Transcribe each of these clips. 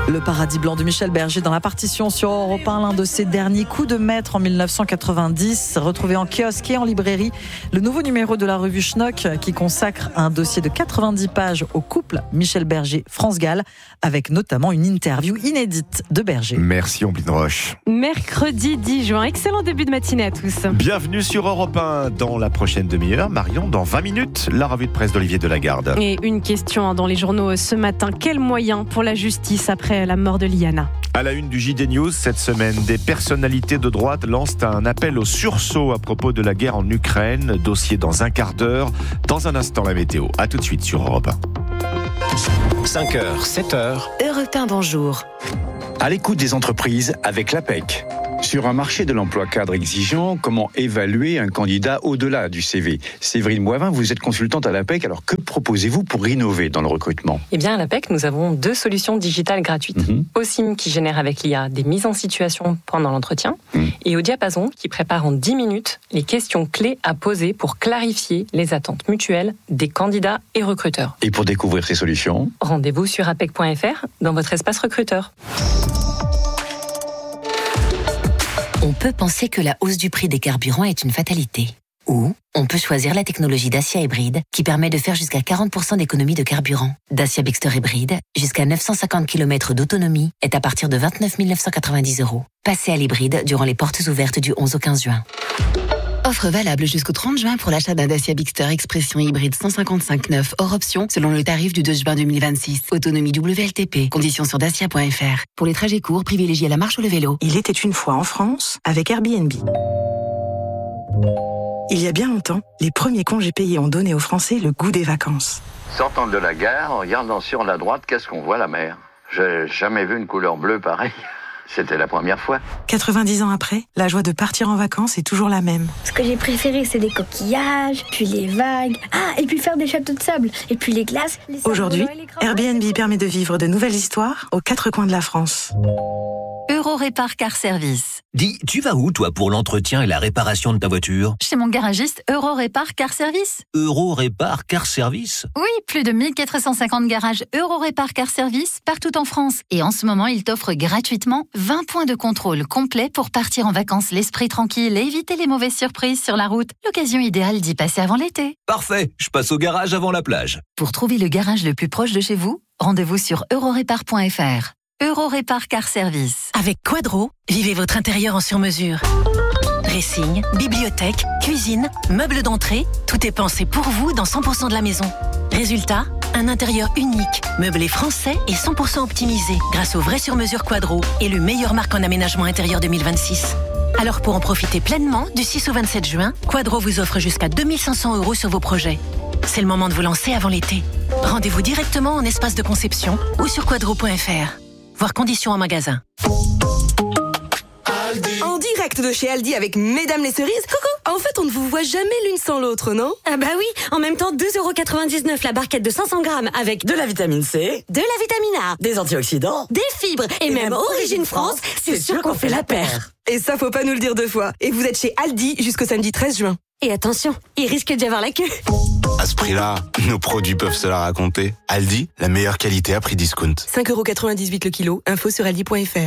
Le paradis blanc de Michel Berger dans la partition sur Europe 1, l'un de ses derniers coups de maître en 1990, retrouvé en kiosque et en librairie. Le nouveau numéro de la revue Schnock qui consacre un dossier de 90 pages au couple Michel Berger-France Gall, avec notamment une interview inédite de Berger. Merci Omblin Roche. Mercredi 10 juin, excellent début de matinée à tous. Bienvenue sur Europe 1 dans la prochaine demi-heure. Marion, dans 20 minutes, la revue de presse d'Olivier Delagarde. Et une question dans les journaux ce matin. Quels moyens pour la justice après la mort de Liana? À la une du JD News cette semaine, des personnalités de droite lancent un appel au sursaut à propos de la guerre en Ukraine. Dossier dans un quart d'heure. Dans un instant, la météo. À tout de suite sur Europe 1. 5h, 7h. Europe 1, bonjour. À l'écoute des entreprises avec l'APEC. Sur un marché de l'emploi cadre exigeant, comment évaluer un candidat au-delà du CV? Séverine Moivin, vous êtes consultante à l'APEC, alors que proposez-vous pour innover dans le recrutement? Eh bien, à l'APEC, nous avons 2 solutions digitales gratuites. OSIM qui génère avec l'IA des mises en situation pendant l'entretien et au Diapason qui prépare en 10 minutes les questions clés à poser pour clarifier les attentes mutuelles des candidats et recruteurs. Et pour découvrir ces solutions, rendez-vous sur apec.fr dans votre espace recruteur. On peut penser que la hausse du prix des carburants est une fatalité. Ou on peut choisir la technologie Dacia Hybride qui permet de faire jusqu'à 40% d'économie de carburant. Dacia Bigster Hybride, jusqu'à 950 km d'autonomie, est à partir de 29 990 €. Passez à l'hybride durant les portes ouvertes du 11 au 15 juin. Offre valable jusqu'au 30 juin pour l'achat d'un Dacia Bigster Expression hybride 155/9 hors option selon le tarif du 2 juin 2026. Autonomie WLTP. Conditions sur dacia.fr. Pour les trajets courts, privilégiez la marche ou le vélo. Il était une fois en France avec Airbnb. Il y a bien longtemps, les premiers congés payés ont donné aux Français le goût des vacances. Sortant de la gare, en regardant sur la droite, qu'est-ce qu'on voit? La mer. J'ai jamais vu une couleur bleue pareille. C'était la première fois. 90 ans après, la joie de partir en vacances est toujours la même. Ce que j'ai préféré, c'est les coquillages, puis les vagues, et puis faire des châteaux de sable, et puis les glaces. Aujourd'hui, Airbnb permet de vivre de nouvelles histoires aux 4 coins de la France. Eurorépar Car Service. Dis, tu vas où, toi, pour l'entretien et la réparation de ta voiture? Chez mon garagiste Eurorépar Car Service. Eurorépar Car Service? Oui, plus de 1450 garages Eurorépar Car Service partout en France. Et en ce moment, il t'offre gratuitement 20 points de contrôle complets pour partir en vacances l'esprit tranquille et éviter les mauvaises surprises sur la route. L'occasion idéale d'y passer avant l'été. Parfait, je passe au garage avant la plage. Pour trouver le garage le plus proche de chez vous, rendez-vous sur eurorépar.fr. Eurorépar Car Service. Avec Quadro, vivez votre intérieur en sur-mesure. Dressing, bibliothèque, cuisine, meubles d'entrée, tout est pensé pour vous dans 100% de la maison. Résultat, un intérieur unique, meublé français et 100% optimisé grâce au vrai sur-mesure Quadro, élu meilleure marque en aménagement intérieur 2026. Alors pour en profiter pleinement, du 6 au 27 juin, Quadro vous offre jusqu'à 2500 € sur vos projets. C'est le moment de vous lancer avant l'été. Rendez-vous directement en espace de conception ou sur quadro.fr. Voir conditions en magasin. En direct de chez Aldi avec Mesdames les cerises. Coucou. En fait, on ne vous voit jamais l'une sans l'autre, non? Ah bah oui, en même temps, 2,99 € la barquette de 500 grammes avec de la vitamine C, de la vitamine A, des antioxydants, des fibres et même Origine France, c'est sûr qu'on fait la paire. Et ça, faut pas nous le dire 2 fois. Et vous êtes chez Aldi jusqu'au samedi 13 juin. Et attention, il risque d'y avoir la queue. À ce prix-là, nos produits peuvent se la raconter. Aldi, la meilleure qualité à prix discount. 5,98 € le kilo. Info sur aldi.fr.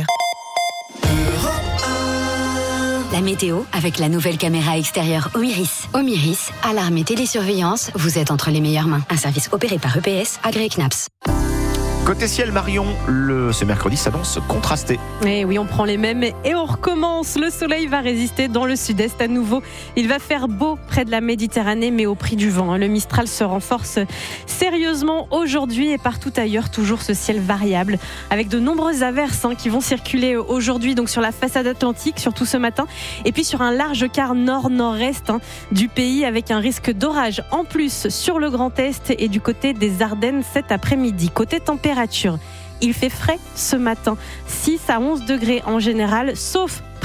La météo avec la nouvelle caméra extérieure Omiris. Omiris, alarme et télésurveillance, vous êtes entre les meilleures mains. Un service opéré par EPS, agréé CNAPS. Côté ciel, Marion, ce mercredi s'annonce contrasté. Et oui, on prend les mêmes et on recommence. Le soleil va résister dans le sud-est à nouveau. Il va faire beau près de la Méditerranée, mais au prix du vent. Le Mistral se renforce sérieusement aujourd'hui et partout ailleurs, toujours ce ciel variable, avec de nombreuses averses qui vont circuler aujourd'hui donc sur la façade atlantique, surtout ce matin, et puis sur un large quart nord-nord-est du pays, avec un risque d'orage en plus sur le Grand Est et du côté des Ardennes cet après-midi. Côté température, il fait frais ce matin, 6 à 11 degrés en général, sauf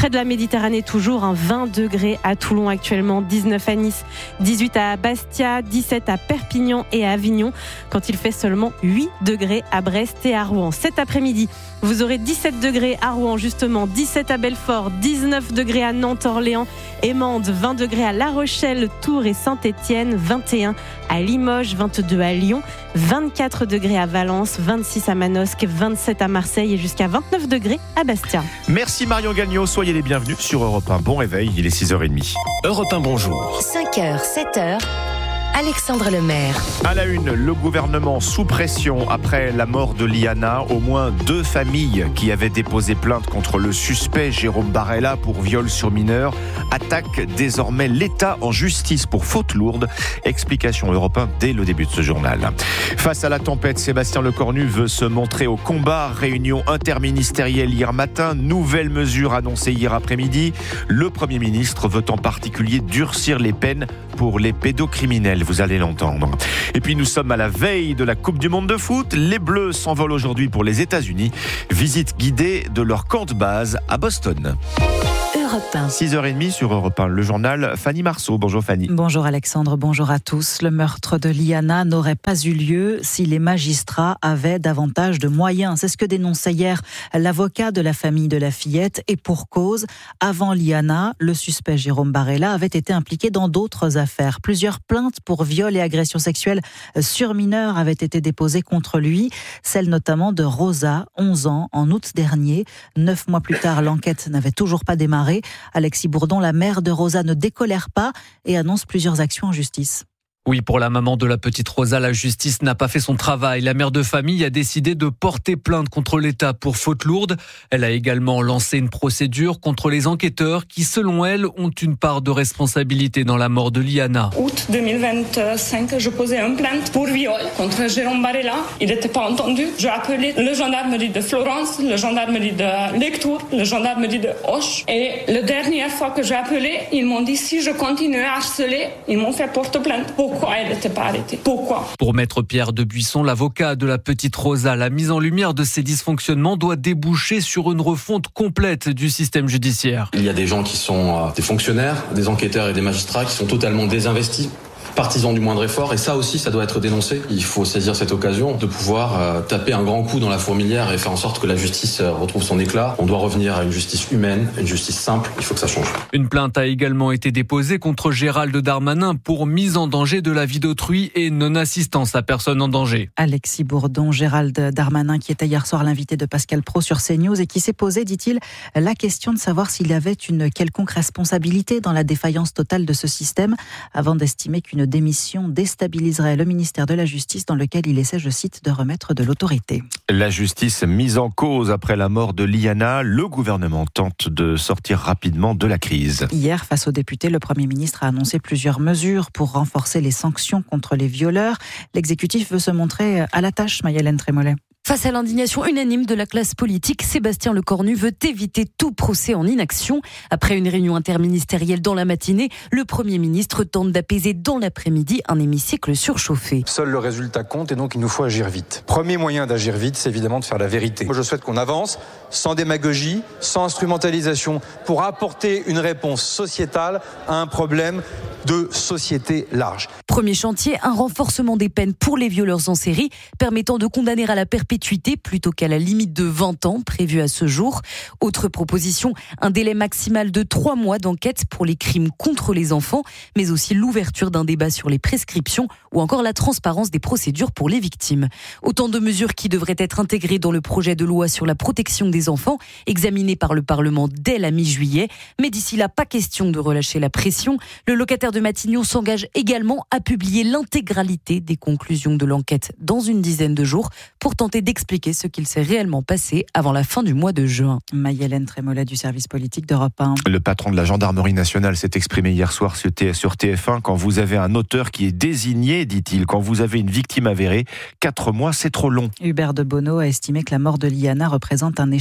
près de la Méditerranée toujours, 20 degrés à Toulon actuellement, 19 à Nice, 18 à Bastia, 17 à Perpignan et à Avignon, quand il fait seulement 8 degrés à Brest et à Rouen. Cet après-midi, vous aurez 17 degrés à Rouen justement, 17 à Belfort, 19 degrés à Nantes, Orléans et Mende, 20 degrés à La Rochelle, Tours et Saint-Étienne, 21 à Limoges, 22 à Lyon, 24 degrés à Valence, 26 à Manosque, 27 à Marseille et jusqu'à 29 degrés à Bastia. Merci Marion Gagnon, soyez les bienvenus sur Europe 1. Bon réveil, il est 6h30. Europe 1, bonjour. 5h, 7h. Alexandre Lemaire. À la une, le gouvernement sous pression après la mort de Liana. Au moins 2 familles qui avaient déposé plainte contre le suspect Jérôme Barella pour viol sur mineur attaquent désormais l'État en justice pour faute lourde. Explication Europe 1 dès le début de ce journal. Face à la tempête, Sébastien Lecornu veut se montrer au combat. Réunion interministérielle hier matin. Nouvelle mesure annoncée hier après-midi. Le Premier ministre veut en particulier durcir les peines pour les pédocriminels. Vous allez l'entendre. Et puis nous sommes à la veille de la Coupe du Monde de foot. Les Bleus s'envolent aujourd'hui pour les États-Unis. Visite guidée de leur camp de base à Boston. 6h30 sur Europe 1, le journal. Fanny Marceau. Bonjour Fanny. Bonjour Alexandre, bonjour à tous. Le meurtre de Liana n'aurait pas eu lieu si les magistrats avaient davantage de moyens. C'est ce que dénonçait hier l'avocat de la famille de la fillette. Et pour cause, avant Liana, le suspect Jérôme Barella avait été impliqué dans d'autres affaires. Plusieurs plaintes pour viol et agression sexuelle sur mineurs avaient été déposées contre lui. Celle notamment de Rosa, 11 ans, en août dernier. 9 mois plus tard, l'enquête n'avait toujours pas démarré. Alexis Bourdon, la mère de Rosa, ne décolère pas et annonce plusieurs actions en justice. Oui, pour la maman de la petite Rosa, la justice n'a pas fait son travail. La mère de famille a décidé de porter plainte contre l'État pour faute lourde. Elle a également lancé une procédure contre les enquêteurs qui, selon elle, ont une part de responsabilité dans la mort de Liana. Août 2025, je posais une plainte pour viol contre Jérôme Barella. Il n'était pas entendu. J'ai appelé le gendarmerie de Florence, le gendarmerie de Lectoure, le gendarmerie de Auch. Et la dernière fois que j'ai appelé, ils m'ont dit si je continuais à harceler, ils m'ont fait porte-plainte. Pourquoi elle n'était pas arrêtée? Pourquoi? Pour maître Pierre Debuisson, l'avocat de la petite Rosa, la mise en lumière de ces dysfonctionnements doit déboucher sur une refonte complète du système judiciaire. Il y a des gens qui sont des fonctionnaires, des enquêteurs et des magistrats qui sont totalement désinvestis, partisans du moindre effort, et ça aussi, ça doit être dénoncé. Il faut saisir cette occasion de pouvoir taper un grand coup dans la fourmilière et faire en sorte que la justice retrouve son éclat. On doit revenir à une justice humaine, une justice simple, il faut que ça change. Une plainte a également été déposée contre Gérald Darmanin pour mise en danger de la vie d'autrui et non-assistance à personne en danger. Alexis Bourdon, Gérald Darmanin qui était hier soir l'invité de Pascal Praud sur CNews et qui s'est posé, dit-il, la question de savoir s'il y avait une quelconque responsabilité dans la défaillance totale de ce système avant d'estimer qu'une démission déstabiliserait le ministère de la Justice dans lequel il essaie, je cite, de remettre de l'autorité. La justice mise en cause après la mort de Liana, le gouvernement tente de sortir rapidement de la crise. Hier, face aux députés, le Premier ministre a annoncé plusieurs mesures pour renforcer les sanctions contre les violeurs. L'exécutif veut se montrer à la tâche, Maï-Hélène Trémollet. Face à l'indignation unanime de la classe politique, Sébastien Lecornu veut éviter tout procès en inaction. Après une réunion interministérielle dans la matinée, le Premier ministre tente d'apaiser dans l'après-midi un hémicycle surchauffé. Seul le résultat compte et donc il nous faut agir vite. Premier moyen d'agir vite, c'est évidemment de faire la vérité. Moi, je souhaite qu'on avance sans démagogie, sans instrumentalisation, pour apporter une réponse sociétale à un problème de société large. Premier chantier, un renforcement des peines pour les violeurs en série, permettant de condamner à la perpétuité plutôt qu'à la limite de 20 ans prévue à ce jour. Autre proposition, un délai maximal de 3 mois d'enquête pour les crimes contre les enfants, mais aussi l'ouverture d'un débat sur les prescriptions ou encore la transparence des procédures pour les victimes. Autant de mesures qui devraient être intégrées dans le projet de loi sur la protection des enfants, examiné par le Parlement dès la mi-juillet. Mais d'ici là, pas question de relâcher la pression. Le locataire de Matignon s'engage également à publier l'intégralité des conclusions de l'enquête dans une dizaine de jours pour tenter d'expliquer ce qu'il s'est réellement passé avant la fin du mois de juin. Maï-Hélène Trémollet du service politique d'Europe 1. Le patron de la gendarmerie nationale s'est exprimé hier soir sur TF1. Quand vous avez un auteur qui est désigné, dit-il, quand vous avez une victime avérée, 4 mois, c'est trop long. Hubert de Bonneau a estimé que la mort de Liana représente un échec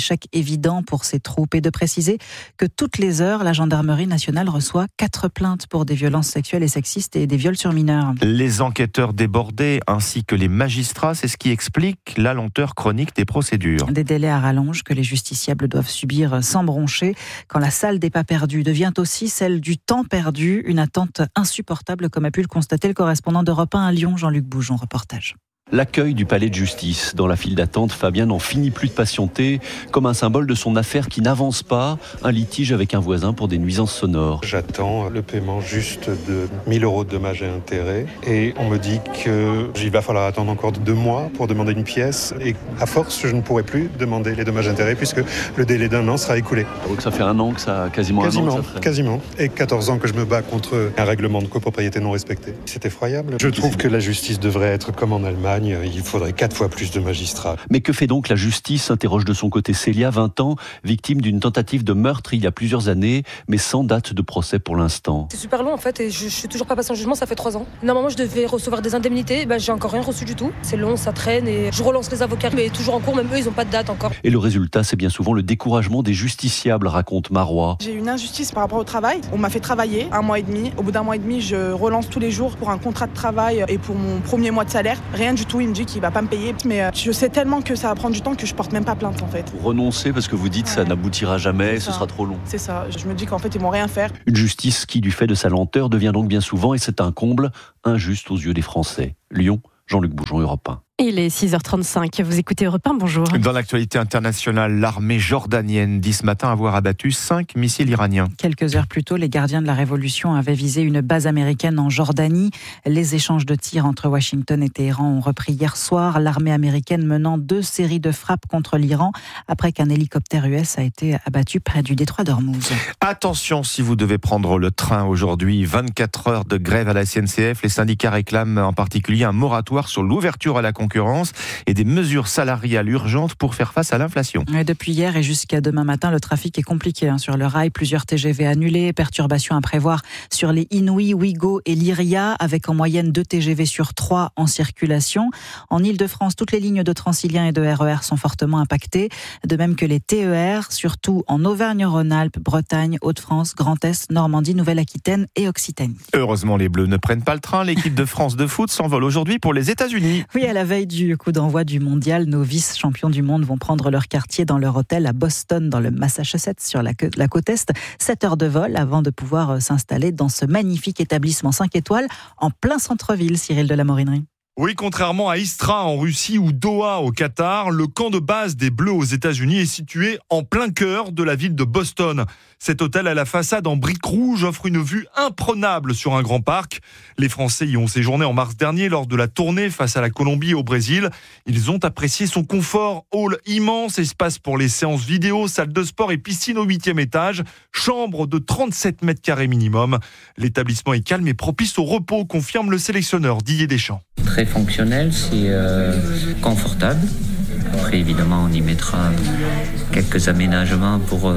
échec évident pour ses troupes et de préciser que toutes les heures, la gendarmerie nationale reçoit 4 plaintes pour des violences sexuelles et sexistes et des viols sur mineurs. Les enquêteurs débordés ainsi que les magistrats, c'est ce qui explique la lenteur chronique des procédures. Des délais à rallonge que les justiciables doivent subir sans broncher quand la salle des pas perdus devient aussi celle du temps perdu, une attente insupportable comme a pu le constater le correspondant d'Europe 1 à Lyon, Jean-Luc Boujon, reportage. L'accueil du palais de justice. Dans la file d'attente, Fabien n'en finit plus de patienter, comme un symbole de son affaire qui n'avance pas, un litige avec un voisin pour des nuisances sonores. J'attends le paiement juste de 1 000 € de dommages et intérêts et on me dit qu'il va falloir attendre encore 2 mois pour demander une pièce et à force, je ne pourrai plus demander les dommages et intérêts puisque le délai d'1 an sera écoulé. Donc ça fait 1 an que ça, quasiment 1 an que ça traîne. Quasiment. Et 14 ans que je me bats contre un règlement de copropriété non respecté. C'est effroyable. Je trouve que la justice devrait être comme en Allemagne. Il faudrait 4 fois plus de magistrats. Mais que fait donc la justice, s'interroge de son côté Célia, 20 ans, victime d'une tentative de meurtre il y a plusieurs années, mais sans date de procès pour l'instant. C'est super long en fait et je suis toujours pas passée en jugement, ça fait 3 ans. Normalement je devais recevoir des indemnités, j'ai encore rien reçu du tout. C'est long, ça traîne et je relance les avocats, mais toujours en cours, même eux ils ont pas de date encore. Et le résultat, c'est bien souvent le découragement des justiciables, raconte Marois. J'ai une injustice par rapport au travail. On m'a fait travailler 1 mois et demi. Au bout d'1 mois et demi, je relance tous les jours pour un contrat de travail et pour mon premier mois de salaire. Rien du tout, il me dit qu'il va pas me payer. Mais je sais tellement que ça va prendre du temps que je porte même pas plainte en fait. Vous renoncez parce que vous dites ça n'aboutira jamais, ce sera trop long. C'est ça, je me dis qu'en fait ils vont rien faire. Une justice qui, du fait de sa lenteur, devient donc bien souvent, et c'est un comble, injuste aux yeux des Français. Lyon, Jean-Luc Boujon, Europe 1. Il est 6h35, vous écoutez Europe 1, bonjour. Dans l'actualité internationale, l'armée jordanienne dit ce matin avoir abattu 5 missiles iraniens. Quelques heures plus tôt, les gardiens de la révolution avaient visé une base américaine en Jordanie. Les échanges de tirs entre Washington et Téhéran ont repris hier soir, l'armée américaine menant 2 séries de frappes contre l'Iran après qu'un hélicoptère US a été abattu près du détroit d'Ormuz. Attention si vous devez prendre le train aujourd'hui, 24 heures de grève à la SNCF. Les syndicats réclament en particulier un moratoire sur l'ouverture à la concurrence et des mesures salariales urgentes pour faire face à l'inflation. Et depuis hier et jusqu'à demain matin, le trafic est compliqué sur le rail. Plusieurs TGV annulés, perturbations à prévoir sur les Inouï, Ouigo et Lyria, avec en moyenne 2 TGV sur 3 en circulation. En Ile-de-France, toutes les lignes de Transilien et de RER sont fortement impactées, de même que les TER, surtout en Auvergne-Rhône-Alpes, Bretagne, Hauts-de-France, Grand Est, Normandie, Nouvelle-Aquitaine et Occitanie. Heureusement, les Bleus ne prennent pas le train. L'équipe de France de foot s'envole aujourd'hui pour les États-Unis. Oui, à la veille du coup d'envoi du mondial, nos vice-champions du monde vont prendre leur quartier dans leur hôtel à Boston, dans le Massachusetts, sur la côte Est. 7 heures de vol avant de pouvoir s'installer dans ce magnifique établissement 5 étoiles en plein centre-ville, Cyril de la Morinerie. Oui, contrairement à Istra en Russie ou Doha au Qatar, le camp de base des Bleus aux États-Unis est situé en plein cœur de la ville de Boston. Cet hôtel à la façade en briques rouges offre une vue imprenable sur un grand parc. Les Français y ont séjourné en mars dernier lors de la tournée face à la Colombie et au Brésil. Ils ont apprécié son confort, hall immense, espace pour les séances vidéo, salle de sport et piscine au 8e étage, chambre de 37 mètres carrés minimum. L'établissement est calme et propice au repos, confirme le sélectionneur Didier Deschamps. Très fonctionnel, c'est confortable. Après, évidemment, on y mettra quelques aménagements pour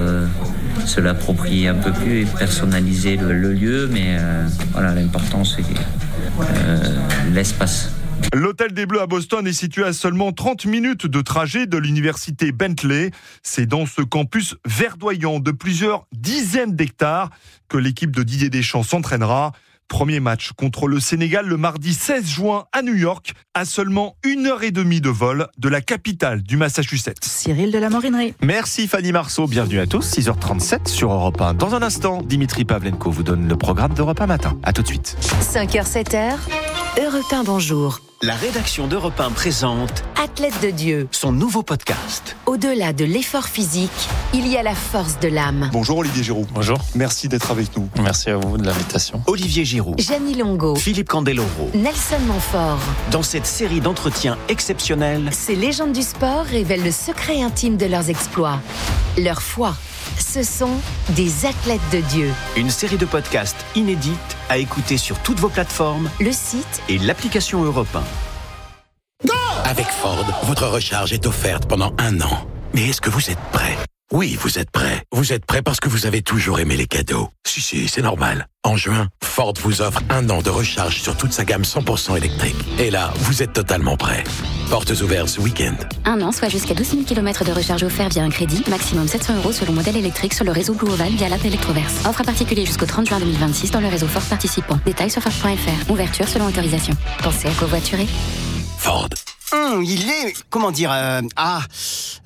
se l'approprier un peu plus et personnaliser le lieu. Mais voilà, l'important, c'est l'espace. L'hôtel des Bleus à Boston est situé à seulement 30 minutes de trajet de l'université Bentley. C'est dans ce campus verdoyant de plusieurs dizaines d'hectares que l'équipe de Didier Deschamps s'entraînera. Premier match contre le Sénégal le mardi 16 juin à New York, à seulement 1h30 de vol de la capitale du Massachusetts. Cyril de la Morinerie. Merci Fanny Marceau, bienvenue à tous, 6h37 sur Europe 1. Dans un instant, Dimitri Pavlenko vous donne le programme d'Europe 1 matin. À tout de suite. 5h, 7h, Europe 1, bonjour. La rédaction d'Europe 1 présente Athlète de Dieu, son nouveau podcast. Au-delà de l'effort physique, il y a la force de l'âme. Bonjour Olivier Giroud. Bonjour. Merci d'être avec nous. Merci à vous de l'invitation. Olivier Giroud, Jeannie Longo, Philippe Candeloro, Nelson Montfort. Dans cette série d'entretiens exceptionnels, ces légendes du sport révèlent le secret intime de leurs exploits, leur foi. Ce sont des athlètes de Dieu. Une série de podcasts inédites à écouter sur toutes vos plateformes, le site et l'application Europe 1. Avec Ford, votre recharge est offerte pendant 1 an. Mais est-ce que vous êtes prêt ? Oui, vous êtes prêts. Vous êtes prêts parce que vous avez toujours aimé les cadeaux. Si, c'est normal. En juin, Ford vous offre 1 an de recharge sur toute sa gamme 100% électrique. Et là, vous êtes totalement prêts. Portes ouvertes ce week-end. 1 an, soit jusqu'à 12 000 km de recharge offert via un crédit, maximum 700 € selon modèle électrique sur le réseau Blue Oval via l'app Electroverse. Offre à particulier jusqu'au 30 juin 2026 dans le réseau Ford participant. Détails sur Ford.fr. Ouverture selon autorisation. Pensez à covoiturer. Ford. Il est... Comment dire... Bon ?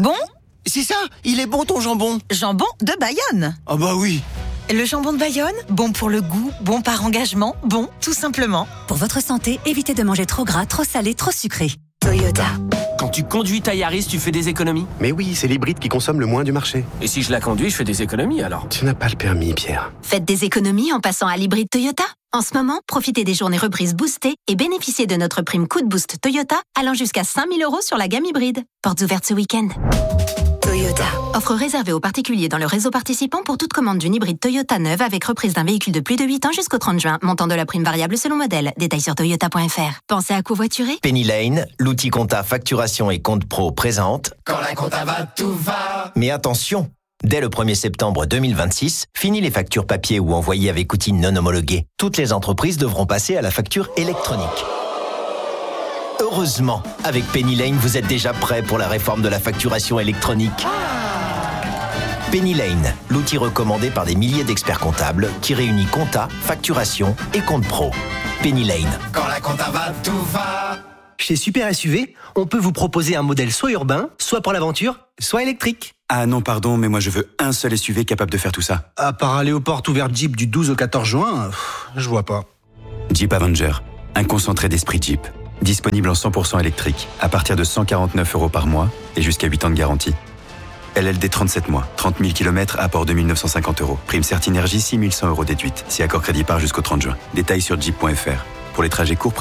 C'est ça, il est bon ton jambon. Jambon de Bayonne. Ah bah oui. Le jambon de Bayonne, bon pour le goût, bon par engagement, bon tout simplement. Pour votre santé, évitez de manger trop gras, trop salé, trop sucré. Toyota. Quand tu conduis ta Yaris, tu fais des économies? Mais oui, c'est l'hybride qui consomme le moins du marché. Et si je la conduis, je fais des économies alors? Tu n'as pas le permis, Pierre. Faites des économies en passant à l'hybride Toyota. En ce moment, profitez des journées reprises boostées et bénéficiez de notre prime coup de boost Toyota allant jusqu'à 5 000 € sur la gamme hybride. Portes ouvertes ce week-end. Toyota. Offre réservée aux particuliers dans le réseau participant pour toute commande d'une hybride Toyota neuve avec reprise d'un véhicule de plus de 8 ans jusqu'au 30 juin. Montant de la prime variable selon modèle. Détails sur toyota.fr. Pensez à covoiturer. Penny Lane, l'outil compta facturation et compte pro présente. Quand la compta va, tout va. Mais attention, dès le 1er septembre 2026, fini les factures papier ou envoyées avec outils non homologués. Toutes les entreprises devront passer à la facture électronique. Heureusement, avec Penny Lane, vous êtes déjà prêt pour la réforme de la facturation électronique. Penny Lane, l'outil recommandé par des milliers d'experts comptables qui réunit compta, facturation et compte pro. Penny Lane. Quand la compta va, tout va. Chez Super SUV, on peut vous proposer un modèle soit urbain, soit pour l'aventure, soit électrique. Ah non, pardon, mais moi je veux un seul SUV capable de faire tout ça. À part aller aux portes ouvertes Jeep du 12 au 14 juin, je vois pas. Jeep Avenger, un concentré d'esprit Jeep. Disponible en 100% électrique, à partir de 149 € par mois et jusqu'à 8 ans de garantie. LLD 37 mois, 30 000 km, apport 2 950 €. Prime Certinergie, 6 100 € déduite, si accord crédit par jusqu'au 30 juin. Détails sur jeep.fr. Pour les trajets courts,